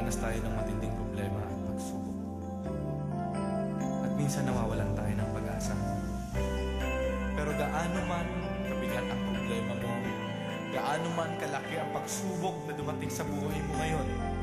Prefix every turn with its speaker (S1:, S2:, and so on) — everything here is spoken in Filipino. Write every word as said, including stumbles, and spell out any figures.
S1: Nakakaranas tayo ng matinding problema at pagsubok. At minsan nawawalan tayo ng pag-asa. Pero gaano man kabigat ang problema mo, gaano man kalaki ang pagsubok na dumating sa buhay mo ngayon,